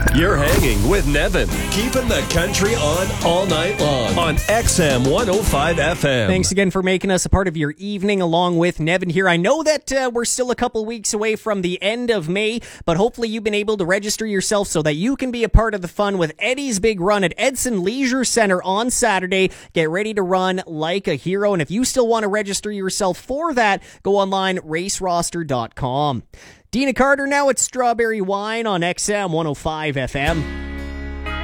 You're hanging with Nevin, keeping the country on all night long on XM 105 FM. Thanks again for making us a part of your evening along with Nevin here. I know that we're still a couple weeks away from the end of May, but hopefully you've been able to register yourself so that you can be a part of the fun with Eddie's Big Run at Edson Leisure Center on Saturday. Get ready to run like a hero, and if you still want to register yourself for that, go online, raceroster.com. Dina Carter now at Strawberry Wine on XM 105 FM.